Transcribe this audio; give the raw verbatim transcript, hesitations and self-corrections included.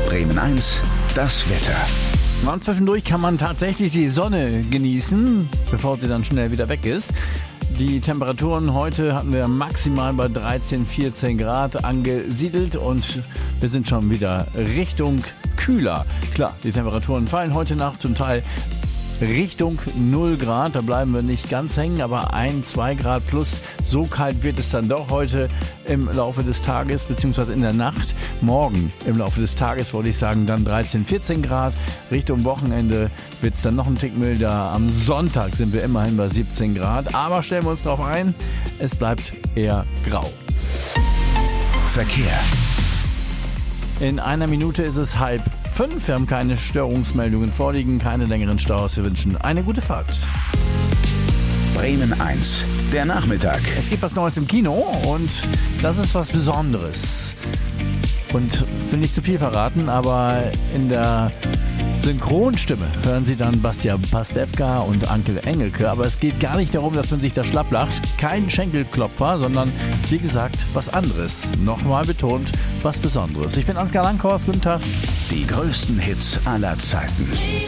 Bremen eins, das Wetter. Und zwischendurch kann man tatsächlich die Sonne genießen, bevor sie dann schnell wieder weg ist. Die Temperaturen heute hatten wir maximal bei dreizehn, vierzehn Grad angesiedelt und wir sind schon wieder Richtung kühler. Klar, die Temperaturen fallen heute Nacht zum Teil Richtung null Grad, da bleiben wir nicht ganz hängen, aber ein, zwei Grad plus, so kalt wird es dann doch heute im Laufe des Tages, beziehungsweise in der Nacht. Morgen im Laufe des Tages wollte ich sagen, dann dreizehn, vierzehn Grad. Richtung Wochenende wird es dann noch ein Tick milder. Am Sonntag sind wir immerhin bei siebzehn Grad, aber stellen wir uns darauf ein, es bleibt eher grau. Verkehr. In einer Minute ist es halb fünf. Wir haben keine Störungsmeldungen vorliegen, keine längeren Staus. Wir wünschen eine gute Fahrt. Bremen eins, der Nachmittag. Es gibt was Neues im Kino und das ist was Besonderes. Und will nicht zu viel verraten, aber in der Synchronstimme hören Sie dann Bastian Pastewka und Anke Engelke. Aber es geht gar nicht darum, dass man sich da schlapp lacht. Kein Schenkelklopfer, sondern wie gesagt, was anderes. Nochmal betont, was Besonderes. Ich bin Ansgar Lankhorst, guten Tag. Die größten Hits aller Zeiten.